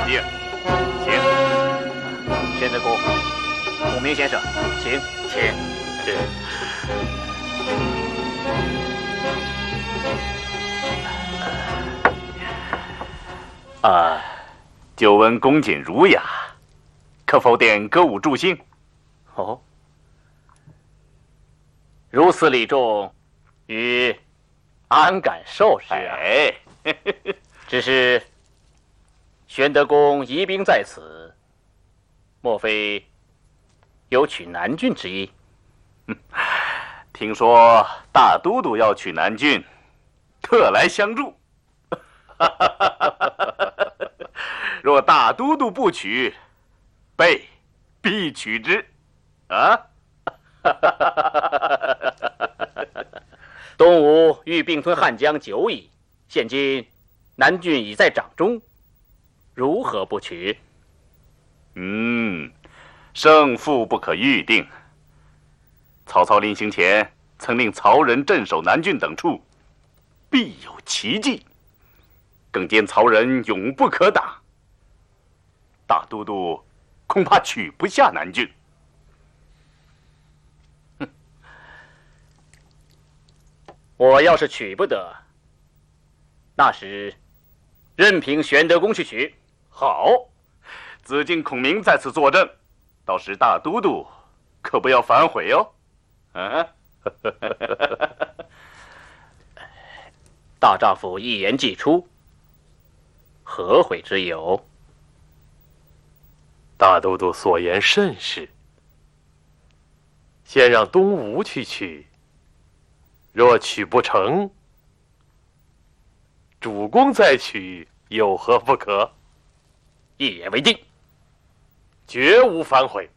定，请。 宣德公，孔明先生，请。 久闻恭谨儒雅，可否点歌舞助兴？ 哦，如此礼重，于安敢受之啊？只是玄德公移兵在此，莫非有取南郡之意？ 听说大都督要取南郡，特来相助。若大都督不取，备必取之。啊！ 东吴欲并吞汉江久矣，现今南郡已在掌中，如何不取？ 胜负不可预定。曹操临行前曾令曹仁镇守南郡等处，必有奇计，更兼曹仁勇不可挡。大都督恐怕取不下南郡。 我要是取不得，那时任凭玄德公去取。 好，子敬、孔明在此作证，到时大都督可不要反悔哦。 大丈夫一言既出，何悔之有？ 大都督所言甚是，先让东吴去取，若取不成，主公再取，有何不可？ 一言为定， 绝无反悔。